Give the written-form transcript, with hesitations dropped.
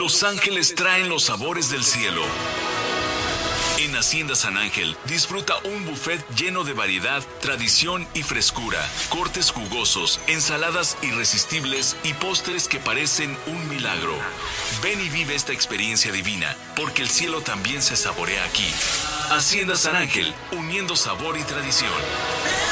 Los ángeles traen los sabores del cielo. En Hacienda San Ángel, disfruta un buffet lleno de variedad, tradición y frescura, cortes jugosos, ensaladas irresistibles y postres que parecen un milagro. Ven y vive esta experiencia divina, porque el cielo también se saborea aquí. Hacienda San Ángel, uniendo sabor y tradición.